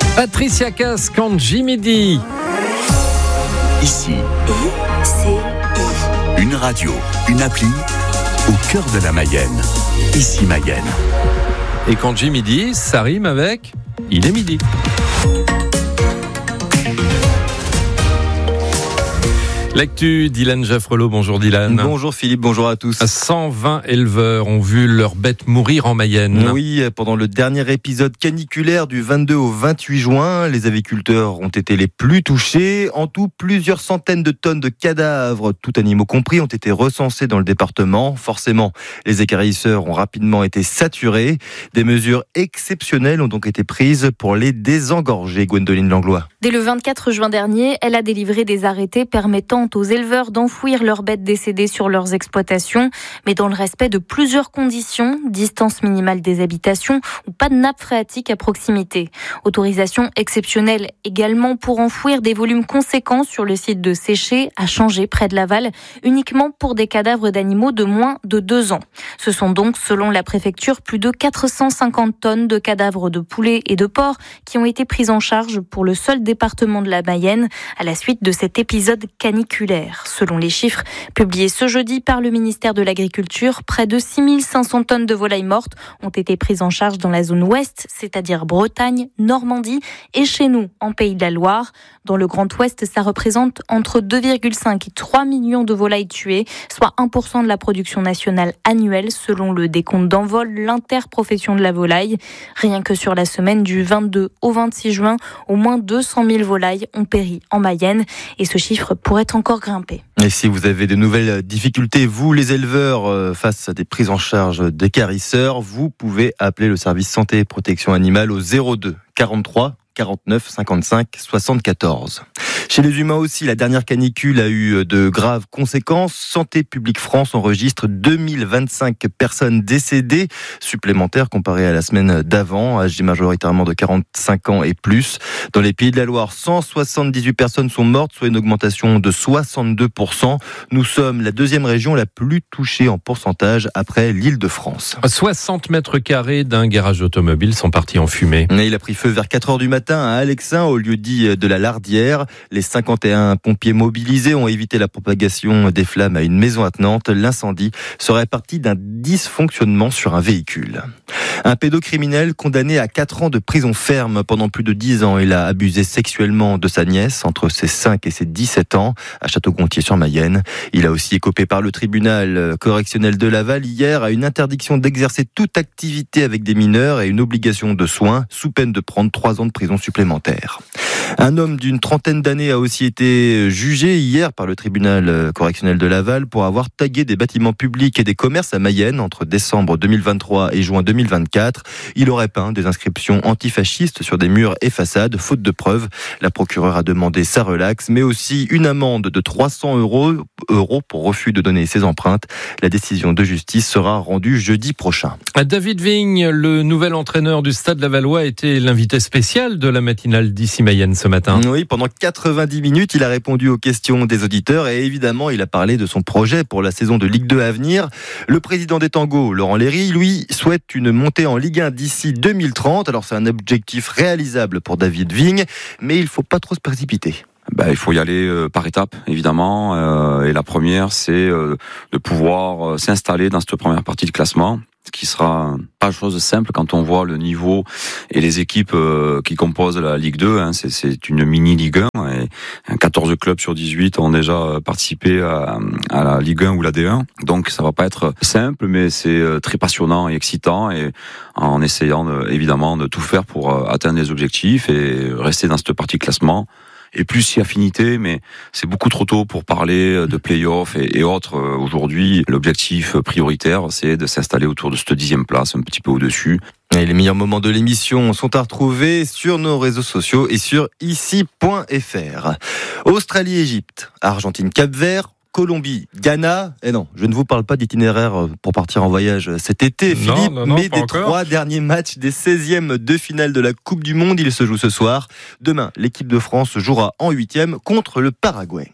Patricia Cass, quand Jimmy dit. Ici, une radio, une appli, au cœur de la Mayenne. Ici Mayenne. Et quand Jimmy dit, ça rime avec il est midi. L'actu d'Ilan Jaffrelot. Bonjour Dylan. Bonjour Philippe, bonjour à tous. 120 éleveurs ont vu leurs bêtes mourir en Mayenne. Oui, pendant le dernier épisode caniculaire du 22 au 28 juin, les aviculteurs ont été les plus touchés. En tout, plusieurs centaines de tonnes de cadavres, tous animaux compris, ont été recensés dans le département. Forcément, les équarrisseurs ont rapidement été saturés. Des mesures exceptionnelles ont donc été prises pour les désengorger, Gwendoline Langlois. Dès le 24 juin dernier, elle a délivré des arrêtés permettant aux éleveurs d'enfouir leurs bêtes décédées sur leurs exploitations, mais dans le respect de plusieurs conditions, distance minimale des habitations ou pas de nappe phréatique à proximité. Autorisation exceptionnelle également pour enfouir des volumes conséquents sur le site de Séché, à Changé, près de Laval, uniquement pour des cadavres d'animaux de moins de 2 ans. Ce sont donc, selon la préfecture, plus de 450 tonnes de cadavres de poulets et de porcs qui ont été prises en charge pour le seul département de la Mayenne à la suite de cet épisode caniculaire. Selon les chiffres publiés ce jeudi par le ministère de l'Agriculture, près de 6500 tonnes de volailles mortes ont été prises en charge dans la zone ouest, c'est-à-dire Bretagne, Normandie et chez nous, en Pays de la Loire. Dans le Grand Ouest, ça représente entre 2,5 et 3 millions de volailles tuées, soit 1% de la production nationale annuelle selon le décompte d'envol, l'interprofession de la volaille. Rien que sur la semaine du 22 au 26 juin, au moins 200 000 volailles ont péri en Mayenne et ce chiffre pourrait encore grimper. Et si vous avez de nouvelles difficultés, vous les éleveurs, face à des prises en charge d'équarrisseurs, vous pouvez appeler le service santé et protection animale au 02 43 49 55 74. Chez les humains aussi, la dernière canicule a eu de graves conséquences. Santé publique France enregistre 2025 personnes décédées supplémentaires comparées à la semaine d'avant, âgées majoritairement de 45 ans et plus. Dans les Pays de la Loire, 178 personnes sont mortes, soit une augmentation de 62%. Nous sommes la deuxième région la plus touchée en pourcentage après l'Île-de-France. 60 mètres carrés d'un garage automobile sont partis en fumée. Et il a pris feu vers 4h du matin à Alexin, au lieu dit de la Lardière. Les 51 pompiers mobilisés ont évité la propagation des flammes à une maison attenante. L'incendie serait parti d'un dysfonctionnement sur un véhicule. Un pédocriminel condamné à 4 ans de prison ferme pendant plus de 10 ans. Il a abusé sexuellement de sa nièce entre ses 5 et ses 17 ans à Château-Gontier-sur-Mayenne. Il a aussi écopé par le tribunal correctionnel de Laval hier à une interdiction d'exercer toute activité avec des mineurs et une obligation de soins sous peine de prendre 3 ans de prison supplémentaire. Un homme d'une trentaine d'années a aussi été jugé hier par le tribunal correctionnel de Laval pour avoir tagué des bâtiments publics et des commerces à Mayenne entre décembre 2023 et juin 2024. Il aurait peint des inscriptions antifascistes sur des murs et façades, faute de preuves. La procureure a demandé sa relaxe, mais aussi une amende de 300 euros pour refus de donner ses empreintes. La décision de justice sera rendue jeudi prochain. David Vigne, le nouvel entraîneur du Stade Lavallois, était l'invité spécial de la matinale d'Ici Mayenne ce matin. Oui, pendant 90 minutes, il a répondu aux questions des auditeurs et évidemment, il a parlé de son projet pour la saison de Ligue 2 à venir. Le président des Tangos, Laurent Léry, lui, souhaite une montée en Ligue 1 d'ici 2030. Alors, c'est un objectif réalisable pour David Vigne, mais il ne faut pas trop se précipiter. Il faut y aller par étapes, évidemment. Et la première, c'est de pouvoir s'installer dans cette première partie de classement, ce qui sera pas chose simple quand on voit le niveau et les équipes qui composent la Ligue 2. C'est une mini Ligue 1 et 14 clubs sur 18 ont déjà participé à la Ligue 1 ou la D1. Donc ça va pas être simple, mais c'est très passionnant et excitant, et en essayant évidemment de tout faire pour atteindre les objectifs et rester dans cette partie de classement. Et plus si affinité, mais c'est beaucoup trop tôt pour parler de play-off et autres. Aujourd'hui, l'objectif prioritaire, c'est de s'installer autour de cette 10e place, un petit peu au-dessus. Et les meilleurs moments de l'émission sont à retrouver sur nos réseaux sociaux et sur ici.fr. Australie-Égypte, Argentine-Cap-Vert, Colombie, Ghana. Et non, je ne vous parle pas d'itinéraire pour partir en voyage cet été, Philippe, mais des 3 derniers matchs des 16e de finale de la Coupe du Monde. Ils se jouent ce soir. Demain, l'équipe de France jouera en 8e contre le Paraguay.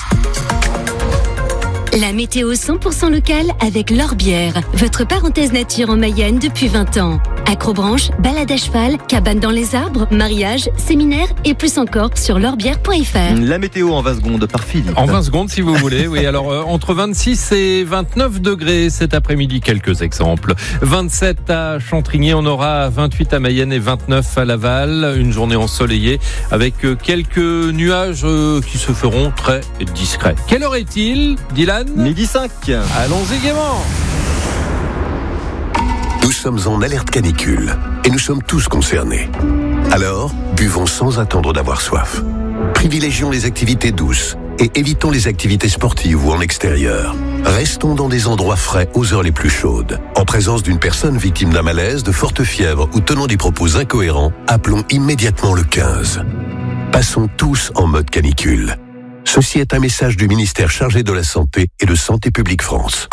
La météo 100% locale avec L'Orbière, votre parenthèse nature en Mayenne depuis 20 ans. Acrobranche, balade à cheval, cabane dans les arbres, mariage, séminaire et plus encore sur lorbière.fr. La météo en 20 secondes par Philippe. En 20 secondes si vous voulez, oui. Alors entre 26 et 29 degrés cet après-midi, quelques exemples. 27 à Chantrigny, on aura 28 à Mayenne et 29 à Laval. Une journée ensoleillée avec quelques nuages qui se feront très discrets. Quelle heure est-il, Dylan ? 12h05. Allons-y gaiement. Nous sommes en alerte canicule et nous sommes tous concernés. Alors, buvons sans attendre d'avoir soif. Privilégions les activités douces et évitons les activités sportives ou en extérieur. Restons dans des endroits frais aux heures les plus chaudes. En présence d'une personne victime d'un malaise, de forte fièvre ou tenant des propos incohérents, appelons immédiatement le 15. Passons tous en mode canicule. Ceci est un message du ministère chargé de la Santé et de Santé publique France.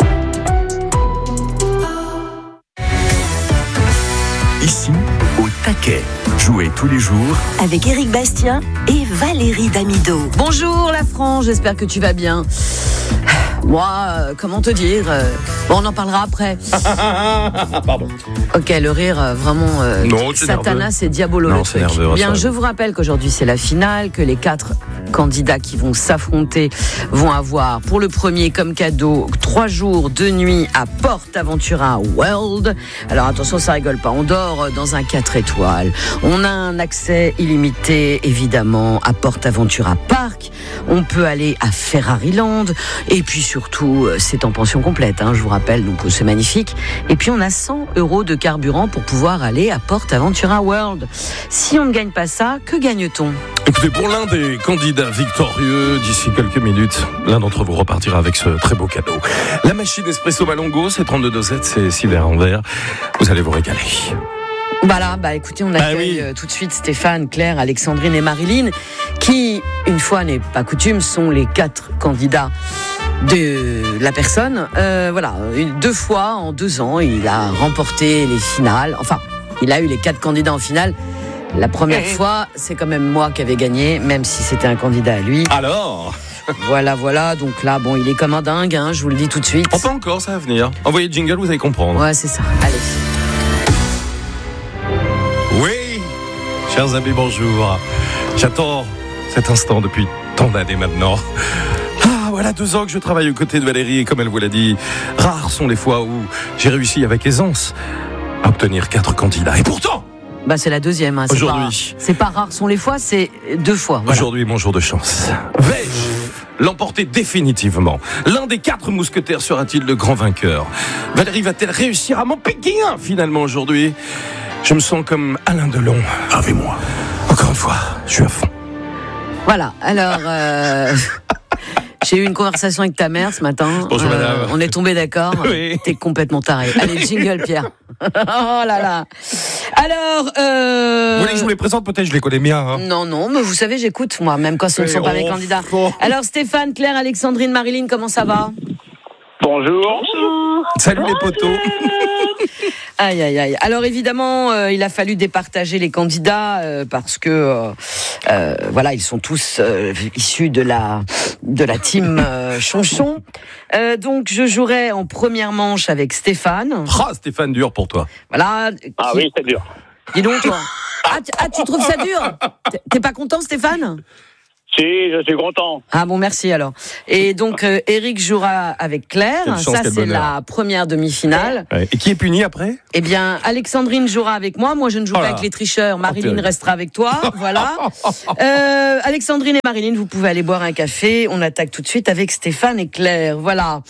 Ici, au taquet. Jouez tous les jours avec Éric Bastien et Valérie Damido. Bonjour la France, j'espère que tu vas bien. Moi, comment te dire bon, on en parlera après. Pardon. Ok, le rire, vraiment, non, c'est Satanas et Diabolo non, le truc. Nerveux, bien, je vous rappelle qu'aujourd'hui c'est la finale, que les 4 candidats qui vont s'affronter vont avoir pour le premier comme cadeau 3 jours, 2 nuits à PortAventura World. Alors attention, ça rigole pas, on dort dans un 4 étoiles. On a un accès illimité évidemment à PortAventura Park. On peut aller à Ferrariland et puis surtout c'est en pension complète, hein, je vous rappelle, donc c'est magnifique. Et puis on a 100 € de carburant pour pouvoir aller à PortAventura World. Si on ne gagne pas ça, que gagne-t-on ? Écoutez, pour l'un des candidats victorieux, d'ici quelques minutes, l'un d'entre vous repartira avec ce très beau cadeau. La machine Espresso Malongo, c'est 32 dosettes, c'est 6 verres en verre. Vous allez vous régaler. Voilà, écoutez, on accueille tout de suite Stéphane, Claire, Alexandrine et Marilyn, qui, une fois n'est pas coutume, sont les 4 candidats de la personne. Voilà, 2 fois en 2 ans, il a remporté les finales. Enfin, il a eu les 4 candidats en finale. La première fois, c'est quand même moi qui avais gagné, même si c'était un candidat à lui. Alors Voilà, donc là, bon, il est comme un dingue, hein, je vous le dis tout de suite. Oh, pas encore, ça va venir. Envoyez le jingle, vous allez comprendre. Ouais, c'est ça, allez. Oui, chers amis, bonjour. J'attends cet instant depuis tant d'années maintenant. Voilà 2 ans que je travaille aux côtés de Valérie et comme elle vous l'a dit, rares sont les fois où j'ai réussi avec aisance à obtenir 4 candidats. Et pourtant, c'est la deuxième. Hein, aujourd'hui, c'est pas rare sont les fois, c'est 2 fois. Voilà. Aujourd'hui, mon jour de chance. Vais-je l'emporter définitivement ? L'un des 4 mousquetaires sera-t-il le grand vainqueur ? Valérie va-t-elle réussir à m'en piquer un finalement aujourd'hui ? Je me sens comme Alain Delon. Avec moi. Encore une fois, je suis à fond. Voilà, alors... J'ai eu une conversation avec ta mère ce matin. Bonjour madame. On est tombé d'accord. Oui. T'es complètement taré. Allez, jingle Pierre. Oh là là. Alors... Vous voulez que je vous les présente ? Peut-être je les connais bien. Hein. Non, mais vous savez, j'écoute moi, même quand ce ne sont pas mes candidats. Alors Stéphane, Claire, Alexandrine, Marilyn, comment ça va ? Bonjour. Salut les potos. Aïe. Alors évidemment, il a fallu départager les candidats parce que voilà, ils sont tous issus de la team Chonchon. Donc je jouerai en première manche avec Stéphane. Stéphane, dur pour toi. Voilà. Oui, c'est dur. Dis donc toi. Tu trouves ça dur ? T'es pas content, Stéphane ? Si, je suis content. Ah bon, merci alors. Et donc, Éric jouera avec Claire. Ça, c'est la première demi-finale. Ouais. Et qui est puni après ? Eh bien, Alexandrine jouera avec moi. Moi, je ne joue pas avec les tricheurs. Marilyn restera avec toi. Voilà. Alexandrine et Marilyn, vous pouvez aller boire un café. On attaque tout de suite avec Stéphane et Claire. Voilà.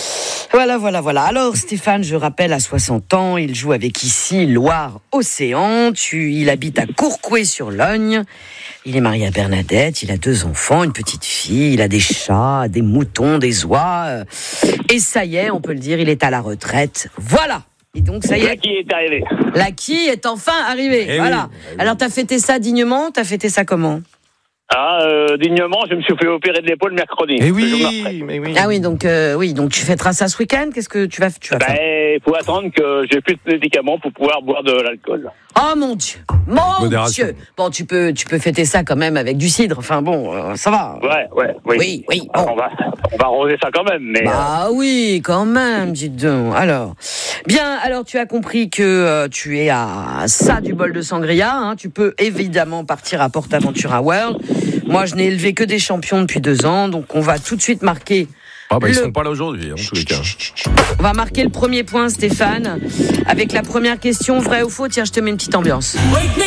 Alors, Stéphane, je rappelle, à 60 ans, il joue avec ici Loire-Océan. Il habite à Courcouët-sur-Logne. Il est marié à Bernadette, il a 2 enfants, une petite fille, il a des chats, des moutons, des oies. Et ça y est, on peut le dire, il est à la retraite. Voilà. Et donc, ça y est. L'Aki est arrivé. L'Aki est enfin arrivé. Et voilà. oui. Alors, t'as fêté ça dignement ? T'as fêté ça comment ? Dignement, je me suis fait opérer de l'épaule mercredi. Eh oui, mais oui. Ah oui, donc tu fêteras ça ce week-end. Qu'est-ce que tu vas faire? Il faut attendre que j'ai plus de médicaments pour pouvoir boire de l'alcool. Oh mon Dieu, Dieu. Bon, tu peux fêter ça quand même avec du cidre. Enfin bon, ça va. Oui. Oui. Bon. On va arroser ça quand même, mais. Bah oui, quand même, dites donc. Alors, bien. Alors, tu as compris que tu es à ça du bol de sangria. Hein. Tu peux évidemment partir à PortAventura World. Moi, je n'ai élevé que des champions depuis 2 ans, donc on va tout de suite marquer. Ils sont pas là aujourd'hui, en tous les cas. On va marquer le premier point, Stéphane, avec la première question, vrai ou faux. Tiens, je te mets une petite ambiance.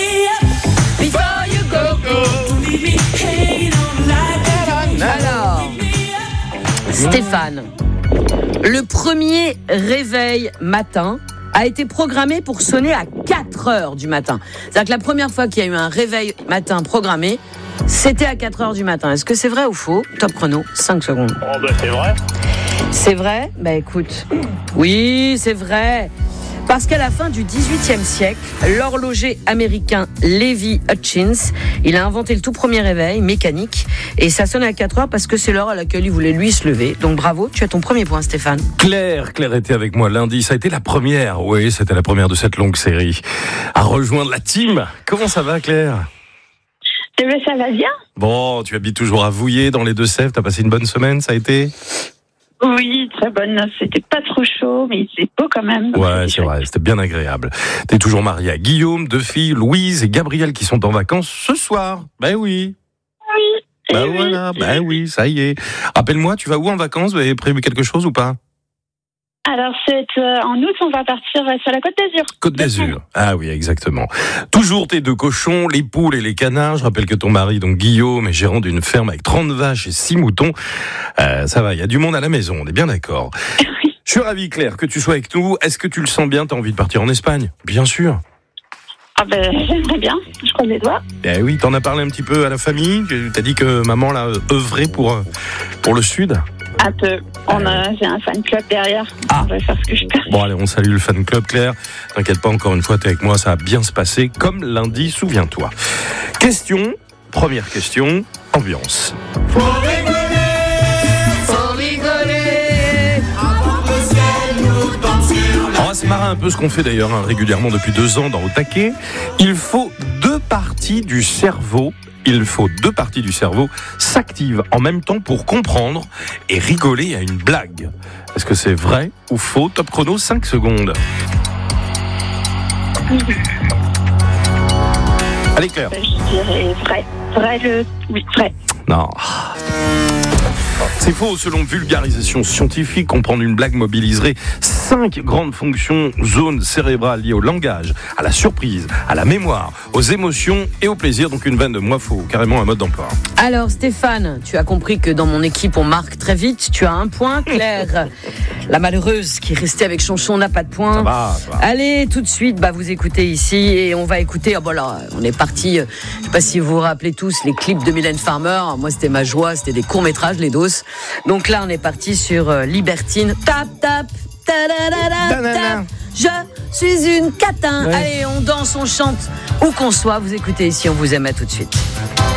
Alors, Stéphane, le premier réveil matin a été programmé pour sonner à 4h du matin. C'est-à-dire que la première fois qu'il y a eu un réveil matin programmé, c'était à 4h du matin. Est-ce que c'est vrai ou faux? Top chrono, 5 secondes. Oh, c'est vrai. C'est vrai? Écoute. Oui, c'est vrai. Parce qu'à la fin du XVIIIe siècle, l'horloger américain Levi Hutchins, il a inventé le tout premier réveil mécanique et ça sonne à 4h parce que c'est l'heure à laquelle il voulait lui se lever. Donc bravo, tu as ton premier point, Stéphane. Claire était avec moi lundi. Ça a été la première. Oui, c'était la première de cette longue série. À rejoindre la team. Comment ça va, Claire? Ça va bien. Bon, tu habites toujours à Vouillé, dans les Deux-Sèvres. T'as passé une bonne semaine, ça a été? Oui, très bonne. C'était pas trop chaud, mais c'est beau quand même. Ouais, c'est vrai, c'était bien agréable. T'es toujours mariée à Guillaume, 2 filles, Louise et Gabriel, qui sont en vacances ce soir. Oui. Oui. Voilà, oui, ça y est. Rappelle-moi, tu vas où en vacances? Vous avez prévu quelque chose ou pas? Alors, en août, on va partir sur la Côte d'Azur. Côte d'Azur. Ah oui, exactement. Toujours tes 2 cochons, les poules et les canards. Je rappelle que ton mari, donc Guillaume, est gérant d'une ferme avec 30 vaches et 6 moutons. Ça va, il y a du monde à la maison, on est bien d'accord. Oui. Je suis ravi, Claire, que tu sois avec nous. Est-ce que tu le sens bien? T'as envie de partir en Espagne? Bien sûr. J'aimerais bien, je croise les doigts. Eh oui, t'en as parlé un petit peu à la famille? T'as dit que maman l'a œuvré pour le Sud? Un peu. J'ai un fan club derrière. Ah. Je vais faire ce que je peux. Bon, allez, on salue le fan club, Claire. T'inquiète pas, encore une fois, t'es avec moi, ça va bien se passer, comme lundi, souviens-toi. Première question, ambiance. Faut rigoler, avant que le ciel nous tombe sur la... On va se marrer un peu, ce qu'on fait d'ailleurs régulièrement depuis 2 ans dans Au Taquet. Il faut 2 parties du cerveau s'activent en même temps pour comprendre et rigoler à une blague. Est-ce que c'est vrai ou faux? Top chrono, 5 secondes. Allez, Claire. Je dirais vrai. Oui, vrai. Non. C'est faux, selon vulgarisation scientifique, comprendre une blague mobiliserait 5 grandes fonctions, zones cérébrales liées au langage, à la surprise, à la mémoire, aux émotions et au plaisir. Donc une vanne de moi, faut carrément un mode d'emploi. Alors Stéphane, tu as compris que dans mon équipe on marque très vite. Tu as 1 point. Claire, la malheureuse qui est restée avec Chonchon, n'a pas de point. Ça va. Allez, tout de suite, vous écoutez ici et on va écouter. On est parti. Je sais pas si vous vous rappelez tous les clips de Mylène Farmer. Moi, c'était ma joie. C'était des courts métrages, les doses. Donc là, on est parti sur Libertine. Tap, tap, tap. Je suis une catin. Ouais. Allez, on danse, on chante. Où qu'on soit, vous écoutez ici, on vous aime, à tout de suite.